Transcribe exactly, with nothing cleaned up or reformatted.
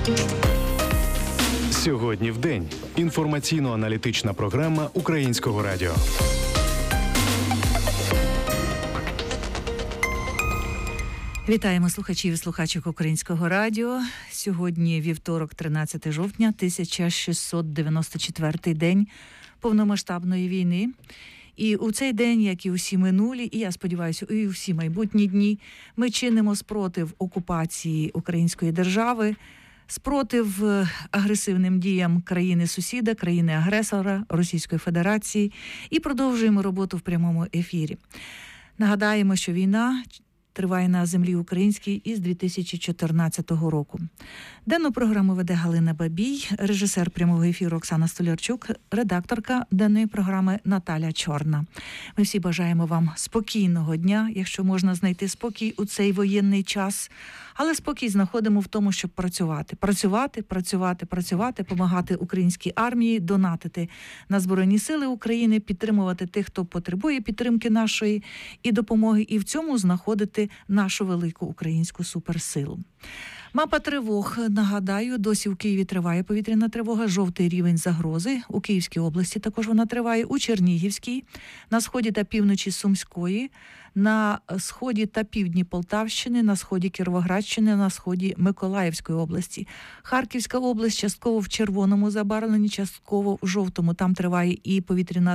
Сьогодні в день. Інформаційно-аналітична програма Українського радіо. Вітаємо слухачів і слухачок Українського радіо. Сьогодні вівторок, тринадцяте жовтня, тисяча шістсот дев'яносто четвертий день повномасштабної війни. І у цей день, як і усі минулі, і я сподіваюся, і усі майбутні дні, ми чинимо спротив окупації української держави, спротив агресивним діям країни-сусіда, країни-агресора Російської Федерації і продовжуємо роботу в прямому ефірі. Нагадаємо, що війна триває на землі українській із дві тисячі чотирнадцятого року. Денну програму веде Галина Бабій, режисер прямого ефіру Оксана Столярчук, редакторка денної програми Наталя Чорна. Ми всі бажаємо вам спокійного дня, якщо можна знайти спокій у цей воєнний час, але спокій знаходимо в тому, щоб працювати. Працювати, працювати, працювати, допомагати українській армії, донатити на Збройні Сили України, підтримувати тих, хто потребує підтримки нашої і допомоги, і в цьому знаходити нашу велику українську суперсилу. Мапа тривог. Нагадаю, досі у Києві триває повітряна тривога, жовтий рівень загрози. У Київській області також вона триває, у Чернігівській, на сході та півночі Сумської, на сході та півдні Полтавщини, на сході Кіровоградщини, на сході Миколаївської області. Харківська область частково в червоному забарвленні, частково в жовтому. Там триває і повітряна